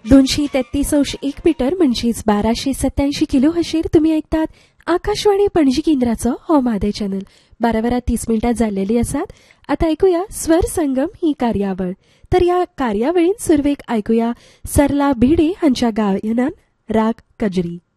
233.1 metre म्हणजेच 1287 kilo Hashir तुम्ही ऐकतात आकाशवाणी पणजी केंद्राचो हो मादे चॅनल. 12:30 जाल्लेली आसात. आता ऐकूया स्वर संगम ही कार्यावळ. तर या कार्यावळीन सुरवेक ऐकूया सरला भिडे हांच्या गायनान राग कजरी.